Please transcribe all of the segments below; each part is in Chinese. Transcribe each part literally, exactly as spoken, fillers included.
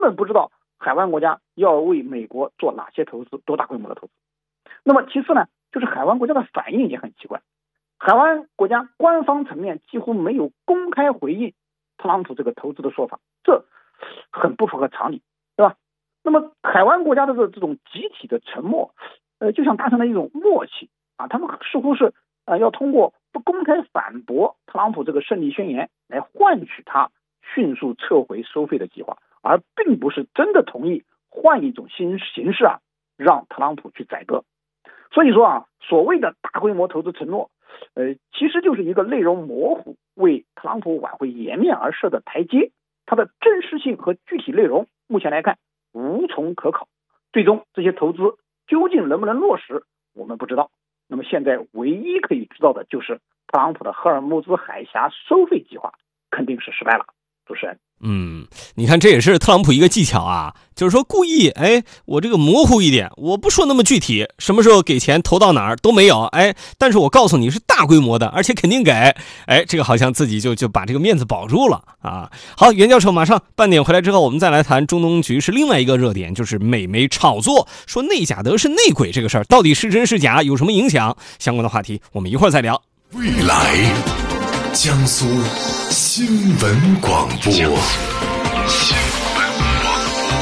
本不知道海湾国家要为美国做哪些投资，多大规模的投资。那么其次呢，就是海湾国家的反应也很奇怪，海湾国家官方层面几乎没有公开回应特朗普这个投资的说法，这很不符合常理，对吧？那么海湾国家的这这种集体的沉默，呃，就像达成了一种默契啊，他们似乎是呃要通过不公开反驳特朗普这个胜利宣言来换取他迅速撤回收费的计划，而并不是真的同意换一种新形式啊，让特朗普去宰割。所以说啊，所谓的大规模投资承诺，呃，其实就是一个内容模糊，为特朗普挽回颜面而设的台阶。它的真实性和具体内容，目前来看无从可考。最终这些投资究竟能不能落实，我们不知道。那么现在唯一可以知道的就是，特朗普的赫尔木兹海峡收费计划肯定是失败了。主持人。 嗯，你看这也是特朗普一个技巧啊，就是说故意，哎，我这个模糊一点，我不说那么具体，什么时候给钱投到哪儿都没有，哎，但是我告诉你是大规模的，而且肯定给，哎，这个好像自己就就把这个面子保住了啊。好，袁教授马上半点回来之后，我们再来谈中东局势另外一个热点，就是美媒炒作说内贾德是内鬼这个事儿，到底是真是假，有什么影响？相关的话题我们一会儿再聊。 未来江苏新闻广播。新闻广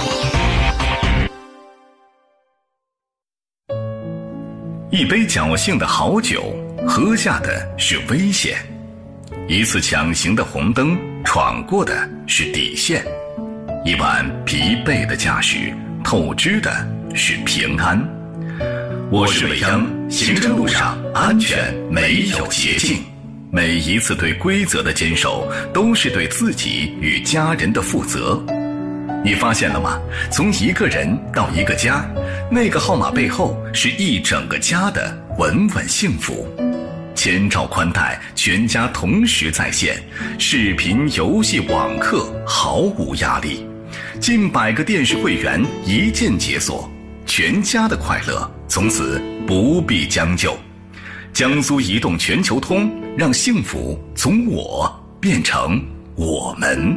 播。一杯侥幸的好酒，喝下的是危险；一次抢行的红灯，闯过的是底线；一晚疲惫的驾驶，透支的是平安。我是未央，行车路上安全没有捷径。每一次对规则的坚守，都是对自己与家人的负责。你发现了吗？从一个人到一个家，那个号码背后是一整个家的稳稳幸福。千兆宽带，全家同时在线，视频、游戏、网课毫无压力。近百个电视会员一键解锁，全家的快乐从此不必将就。江苏移动全球通，让幸福从我变成我们。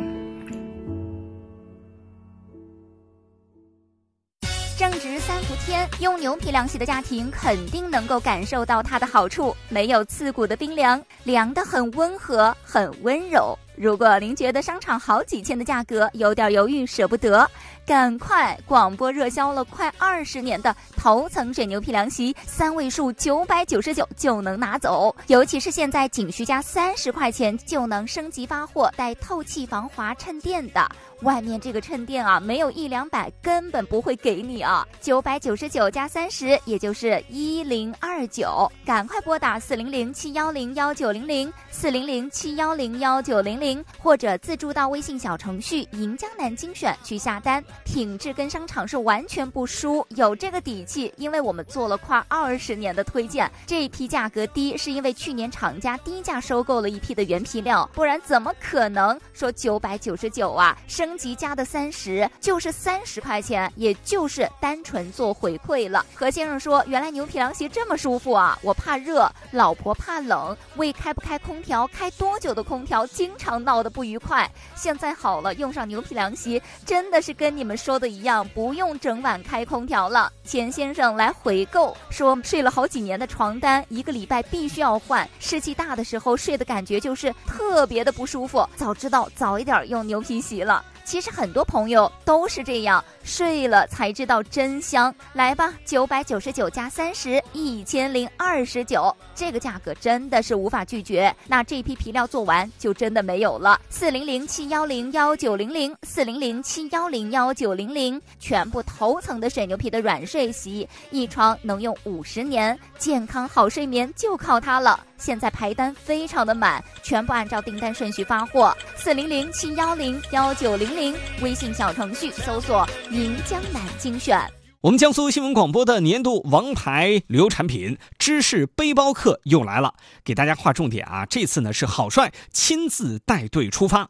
正值三伏天，用牛皮凉席的家庭肯定能够感受到它的好处，没有刺骨的冰凉，凉得很温和，很温柔。如果您觉得商场好几千的价格有点犹豫舍不得，赶快广播热销了快二十年的头层水牛皮凉席，三位数九百九十九就能拿走。尤其是现在仅需加三十块钱就能升级发货带透气防滑衬垫的，外面这个衬垫啊，没有一两百根本不会给你啊。九百九十九加三十，也就是一零二九。赶快拨打四零零七幺零幺九零零四零零七幺零幺九零零，或者自助到微信小程序银江南精选去下单。品质跟商场是完全不输，有这个底气，因为我们做了快二十年的推荐。这一批价格低，是因为去年厂家低价收购了一批的原皮料，不然怎么可能说九百九十九啊？升级加的三十就是三十块钱，也就是单纯做回馈了。何先生说，原来牛皮凉席这么舒服啊！我怕热，老婆怕冷，为开不开空调、开多久的空调经常闹得不愉快。现在好了，用上牛皮凉席，真的是跟你们说的一样，不用整晚开空调了。钱先生来回购说，睡了好几年的床单，一个礼拜必须要换，湿气大的时候睡的感觉就是特别的不舒服。早知道早一点用牛皮席了。其实很多朋友都是这样，睡了才知道真香。来吧，九百九十九加三十，一千零二十九，这个价格真的是无法拒绝。那这批皮料做完就真的没有了。四零零七幺零幺九零零，四零零七幺零幺九零零，全部头层的水牛皮的软睡席，一床能用五十年，健康好睡眠就靠它了。现在排单非常的满，全部按照订单顺序发货。四零零七幺零幺九零零，微信小程序搜索银江南精选。 我们江苏新闻广播的年度王牌旅游产品知识背包客又来了，给大家划重点啊！这次呢是郝帅亲自带队出发，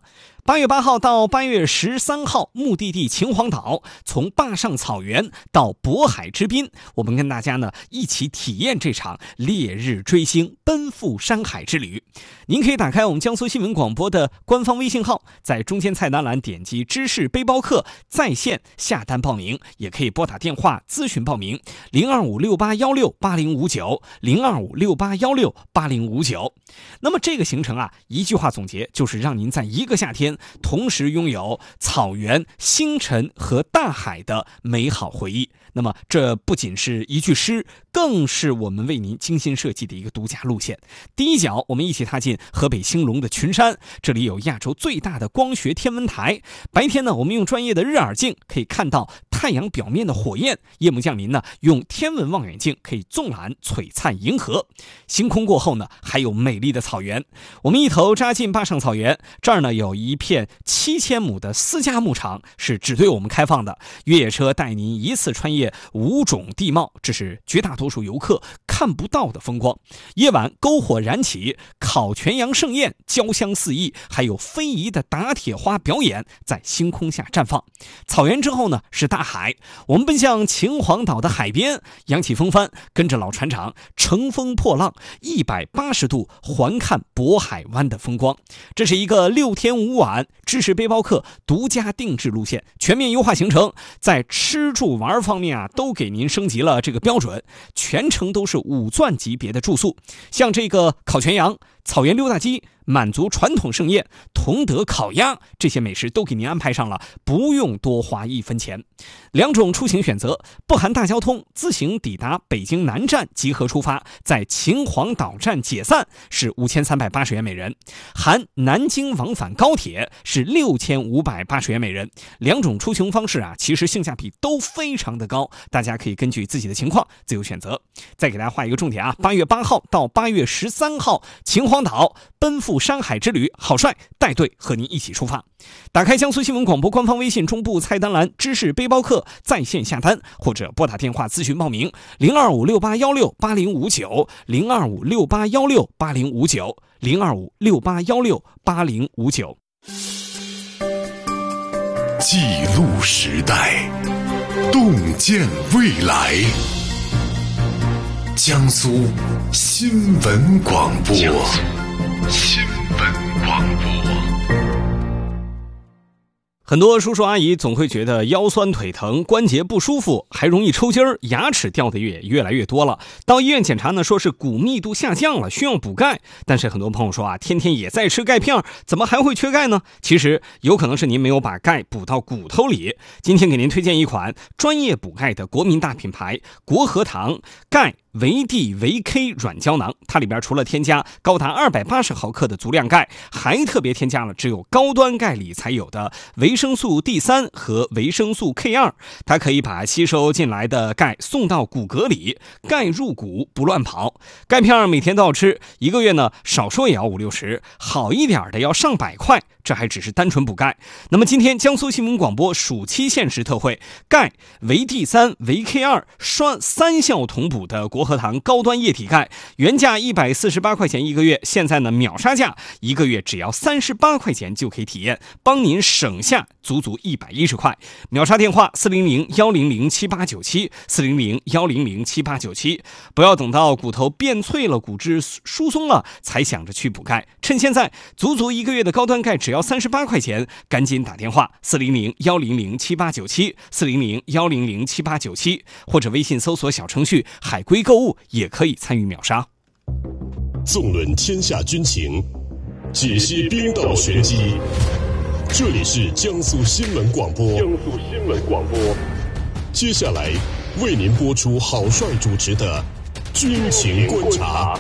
八月八号到八月十三号，目的地秦皇岛，从坝上草原到渤海之滨，我们跟大家呢一起体验这场烈日追星、奔赴山海之旅。您可以打开我们江苏新闻广播的官方微信号，在中间菜单栏点击知识背包客在线下单报名，也可以拨打电话咨询报名零二五六八幺六八零五九 零二五六八幺六八零五九。那么这个行程啊，一句话总结就是让您在一个夏天同时拥有草原、星辰和大海的美好回忆。那么这不仅是一句诗，更是我们为您精心设计的一个独家路线。第一脚，我们一起踏进河北兴隆的群山，这里有亚洲最大的光学天文台。白天呢，我们用专业的日耳镜可以看到太阳表面的火焰；夜幕降临呢，用天文望远镜可以纵览璀璨银河。星空过后呢，还有美丽的草原。我们一头扎进坝上草原，这儿呢有一片七千亩的私家牧场，是只对我们开放的。越野车带您一次穿越五种地貌，这是绝大多数游客看不到的风光。夜晚篝火燃起，烤全羊盛宴，焦香四溢，还有非遗的打铁花表演在星空下绽放。草原之后呢是大海，我们奔向秦皇岛的海边，扬起风帆，跟着老船长乘风破浪，一百八十度环看渤海湾的风光。这是一个六天五晚知识背包客独家定制路线，全面优化行程，在吃住玩方面啊都给您升级了这个标准，全程都是五钻级别的住宿。像这个烤全羊、草原溜达鸡、满族传统盛宴、同德烤鸭，这些美食都给您安排上了，不用多花一分钱。两种出行选择，不含大交通，自行抵达北京南站集合出发，在秦皇岛站解散是五千三百八十元每人，含南京往返高铁是六千五百八十元每人。两种出行方式啊，其实性价比都非常的高，大家可以根据自己的情况自由选择。再给大家画一个重点啊，八月八号到八月十三号，秦皇岛奔赴山海之旅，郝帅带队和您一起出发。打开江苏新闻广播官方微信中部菜单栏知识背包客在线下单，或者拨打电话咨询报名零二五六八幺六八零五九 零二五六八幺六八零五九 零二五六八幺六八零五九。 记录时代，洞见未来。江苏新闻广播，新闻广播。 很多叔叔阿姨总会觉得腰酸腿疼、关节不舒服，还容易抽筋儿，牙齿掉的也越来越多了。到医院检查呢，说是骨密度下降了，需要补钙。但是很多朋友说啊，天天也在吃钙片，怎么还会缺钙呢？其实有可能是您没有把钙补到骨头里。今天给您推荐一款专业补钙的国民大品牌国和堂钙维 D 维 K 软胶囊，它里边除了添加高达二百八十毫克的足量钙，还特别添加了只有高端钙里才有的维生素 D 三 和维生素 K 二， 它可以把吸收进来的钙送到骨骼里，钙入骨不乱跑。钙片每天都要吃，一个月呢少说也要五六十，好一点的要上百块，这还只是单纯补钙。那么今天江苏新闻广播暑期限时特惠，钙维 D 三 维 K 二 双三效同补的国和堂高端液体钙，原价一百四十八块钱一个月，现在呢秒杀价，一个月只要三十八块钱就可以体验，帮您省下足足一百一十块。秒杀电话四零零一零零七八九七 四零零一零零七八九七。不要等到骨头变脆了，骨质疏松了才想着去补钙，趁现在足足一个月的高端钙只要三十八块钱，赶紧打电话四零零一零零七八九七 四零零一零零七八九七，或者微信搜索小程序海龟购物也可以参与秒杀。 纵论天下军情，解析兵道玄机，这里是江苏新闻广播。江苏新闻广播，接下来为您播出郝帅主持的军情观察。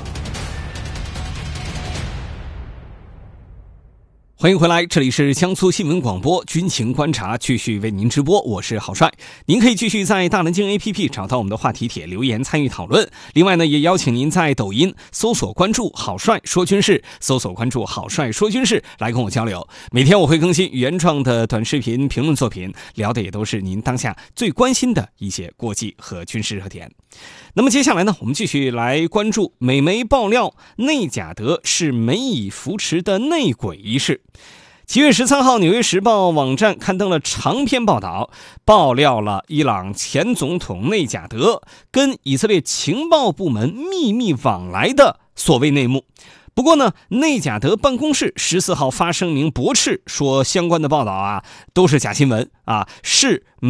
欢迎回来，这里是江苏新闻广播军情观察，继续为您直播，我是郝帅。您可以继续在大南京 A P P 找到我们的话题帖留言参与讨论。另外呢，也邀请您在抖音搜索关注郝帅说军事，搜索关注郝帅说军事来跟我交流。每天我会更新原创的短视频评论作品，聊的也都是您当下最关心的一些国际和军事热点。那么接下来呢，我们继续来关注美媒爆料内贾德是美以扶持的内鬼一事。 七月十三号，《纽约时报》网站刊登了长篇报道，爆料了伊朗前总统内贾德跟以色列情报部门秘密往来的所谓内幕。不过呢，内贾德办公室十四号发声明驳斥，说相关的报道啊都是假新闻啊，是